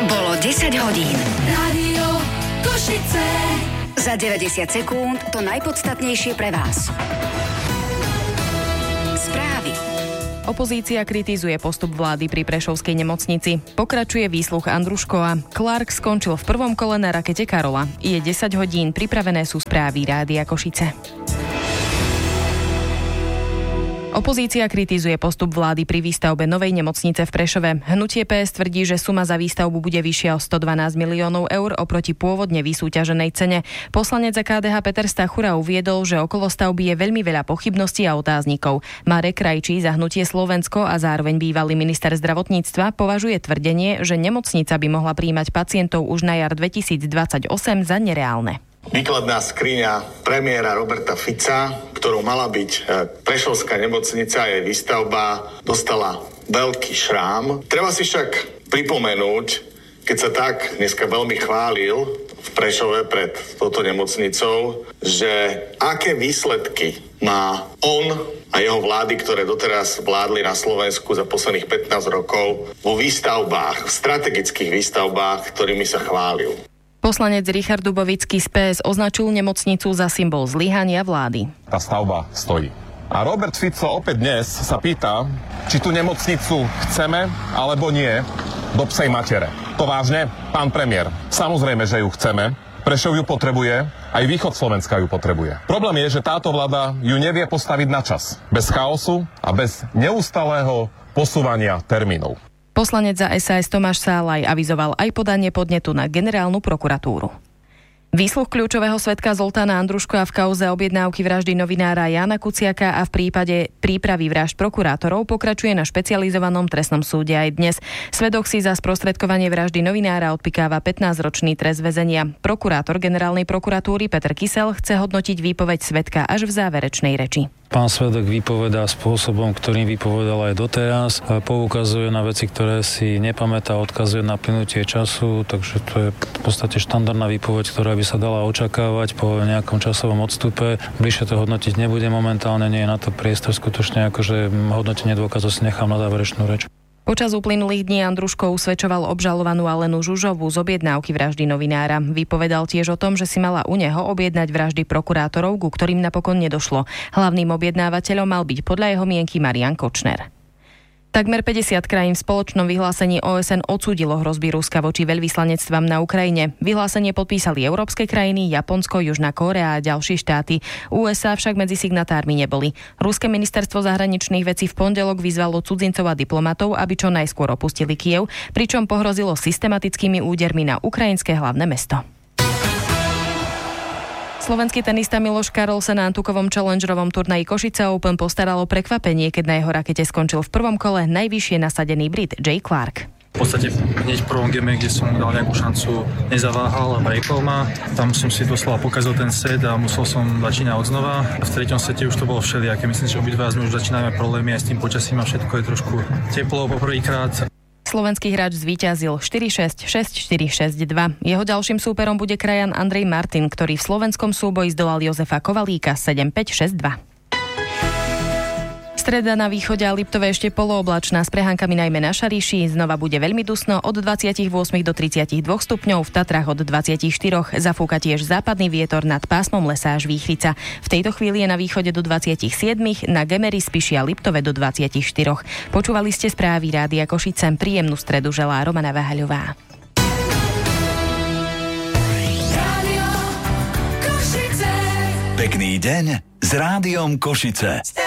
Bolo 10 hodín. Rádio Košice. Za 90 sekúnd to najpodstatnejšie pre vás. Správy. Opozícia kritizuje postup vlády pri prešovskej nemocnici. Pokračuje výsluch Andruškova. Clark skončil v prvom kole na rakete Karola. Je 10 hodín, pripravené sú správy Rádia Košice. Opozícia kritizuje postup vlády pri výstavbe novej nemocnice v Prešove. Hnutie PS tvrdí, že suma za výstavbu bude vyššia o 112 miliónov eur oproti pôvodne vysúťaženej cene. Poslanec za KDH Peter Stachura uviedol, že okolo stavby je veľmi veľa pochybností a otáznikov. Marek Krajčí za hnutie Slovensko a zároveň bývalý minister zdravotníctva považuje tvrdenie, že nemocnica by mohla prijímať pacientov už na jar 2028 za nereálne. Výkladná skriňa premiéra Roberta Fica, ktorou mala byť prešovská nemocnica, jej výstavba dostala veľký šrám. Treba si však pripomenúť, keď sa tak dneska veľmi chválil v Prešove pred touto nemocnicou, že aké výsledky má on a jeho vlády, ktoré doteraz vládli na Slovensku za posledných 15 rokov vo výstavbách, v strategických výstavbách, ktorými sa chválil. Poslanec Richard Dubovický z PS označil nemocnicu za symbol zlyhania vlády. Tá stavba stojí. A Robert Fico opäť dnes sa pýta, či tú nemocnicu chceme alebo nie do psej matere. To vážne, pán premiér? Samozrejme, že ju chceme. Prešov ju potrebuje, aj východ Slovenska ju potrebuje. Problém je, že táto vláda ju nevie postaviť na čas. Bez chaosu a bez neustalého posúvania termínov. Poslanec za SAS Tomáš Sálaj avizoval aj podanie podnetu na generálnu prokuratúru. Výsluch kľúčového svedka Zoltána Andruškova v kauze objednávky vraždy novinára Jána Kuciaka a v prípade prípravy vražd prokurátorov pokračuje na špecializovanom trestnom súde aj dnes. Svedok si za sprostredkovanie vraždy novinára odpikáva 15-ročný trest väzenia. Prokurátor generálnej prokuratúry Peter Kysel chce hodnotiť výpoveď svedka až v záverečnej reči. Pán svedok vypovedá spôsobom, ktorým vypovedal aj doteraz. Poukazuje na veci, ktoré si nepamätá, odkazuje na plynutie času, takže to je v podstate štandardná výpoveď, ktorá by sa dala očakávať po nejakom časovom odstupe. Bližšie to hodnotiť nebude momentálne, nie je na to priestor, skutočne akože hodnotenie dôkazov si nechám na záverečnú reč. Počas uplynulých dní Andruško usvedčoval obžalovanú Alenu Žužovú z objednávky vraždy novinára. Vypovedal tiež o tom, že si mala u neho objednať vraždy prokurátorov, ku ktorým napokon nedošlo. Hlavným objednávateľom mal byť podľa jeho mienky Marian Kočner. Takmer 50 krajín v spoločnom vyhlásení OSN odsúdilo hrozby Ruska voči veľvyslanectvám na Ukrajine. Vyhlásenie podpísali európske krajiny, Japonsko, Južná Kórea a ďalšie štáty. USA však medzi signatármi neboli. Ruské ministerstvo zahraničných vecí v pondelok vyzvalo cudzincov a diplomatov, aby čo najskôr opustili Kyjev, pričom pohrozilo systematickými údermi na ukrajinské hlavné mesto. Slovenský tenista Miloš Karol sa na Antukovom challengerovom turnaji Košice Open postaralo prekvapenie, keď na jeho rakete skončil v prvom kole najvyššie nasadený Brit Jay Clark. V podstate hneď v prvom game, kde som dal nejakú šancu, nezaváhal a breakol ma. Tam som si doslova pokazil ten set a musel som začínať od znova. V treťom sete už to bolo všelijaké. Myslím, že obidva sme už začíname problémy aj s tým počasím a všetko je trošku teplo poprvýkrát. Slovenský hráč zvíťazil 4-6, 6-4, 6-2. Jeho ďalším súperom bude krajan Andrej Martin, ktorý v slovenskom súboji zdolal Jozefa Kovalíka 7-5, 6-2. Streda na východe a Liptove ešte polooblačná s prehánкami najmä na Šariši. Znova bude veľmi dusno od 28 do 32 stupňov, v Tatrách od 24. Zafúka tiež západný vietor nad pásmom lesa až Výchrica. V tejto chvíli je na východe do 27, na Gemeri, Spiši a Liptove do 24. Počúvali ste správy Rádia Košice. Príjemnú stredu želá Romana Váhaľová. Pekný deň s Rádiom Košice.